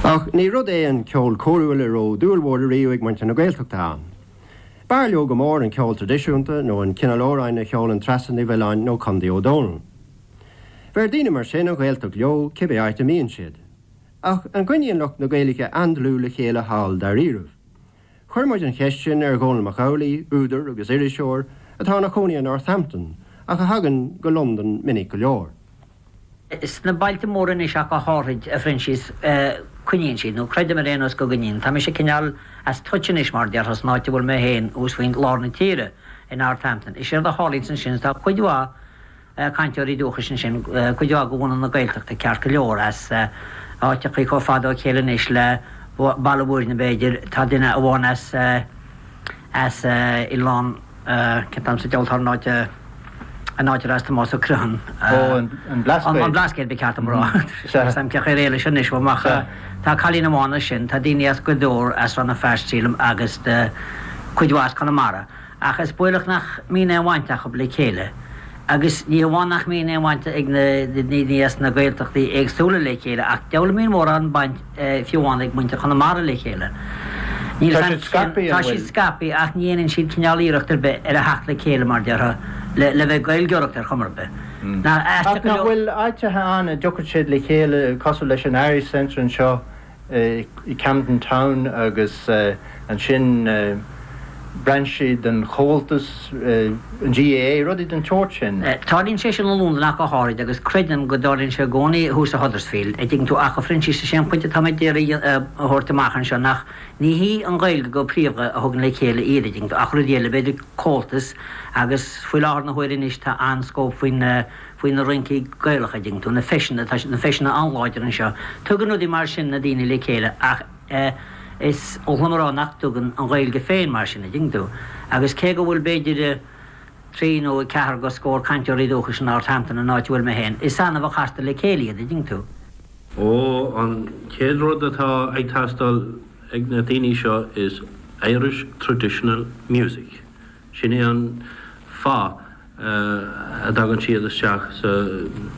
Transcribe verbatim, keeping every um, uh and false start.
Ach ní rud é an ceol choúil ó dúilhór riúigh man na Gaeltachta. Barleo go mór an ceol tradiisiúnta nó an cinelóráin na cheol an trasan i bheileáin nó Condaí O'Donnell. Ver dine mar sin an Gaeltach leo cibé áit a míon siad. Ach an gcuineann loch na Gaeilge andalú le chéile hall dar íirih. Chuirmuid an cheistin ar ggónal Macaulay, Údar agus Irishoor atá na chónaí an Northampton ach a hagan go London minic go leor. Is na Baltimore is ach a háid a Frenchis cuiníonn siad nó creid mar réanos go gníon. Tá sé cinál as tuin is mar dear has náte bhfuil mé héin ús faoin lána tíre in Northampton. Is sé a hálín san sin tá chuidhá caiinteorí dúcha sin sin chuidhá go bhna na Gaeltachta ceart go leor as áte chu có fád ó chéile is le ballabúir na Beiidir tá duine a bháin as as i lán cetam sa deoltar náte a náidir as más crún. An blascéid. An blascéid be ceart amrá. Sam ceach réile sin is bhach tá chalín amhána sin, tá daine as go dúr as ran na ferstílam agus de chuidhás Connemara. Ach is builech nach mína bhaintach ob le chéile. Agus ní bhánach mína bhainte ag na níos na Gaeltachtaí agsúla le chéile, ach deola mín mór an baint fiúháin ag muinte Connemara le chéile. Tá si scapi ach níanaan siad cineálíireachtar be ar a hacht le chéile mar deartha le bheith gailgeoireachtar chumar be. Ach na bhfuil áitethe anna dúchar siad le chéile cosú leis an Irish Centre an seo i Camden Town agus an sin branchid an chomhaltas an G A A rudí den tóir sin. Tálíonn sé sin Lúndan ach a háirid agus credan go dálíonn sé gcónaí hús a Huddersfield. I dtinn tú ach a Frenchí sa sin pointe tá déirí a thuirtamachchan seo nach ní hí an Gaeilge go príomha a thugann le chéile iad dtinn tú ach rudéile beidir cótas agus fuil áhar na huirin is tá anscóp faoin faoin na rincí Gaelacha dtinn tú na feisina tá na feisina anláidir an seo. Tugann nudí mar sin na daoine le chéile ach is óhlamará nachtugan an Gaeilge féin mar sin a dtinn tú. Agus cé go bhfuil beidir trí nó cehar go scór caiinteorí dúchas an Northampton a náid bhfuil me héin. Is sanna bh chasta le chéile a dtinn tú. Ó an chéad rud atá ag tastal ag na daoine seo is Irish traditional music. Sin é an fá a dagan siad isteach sa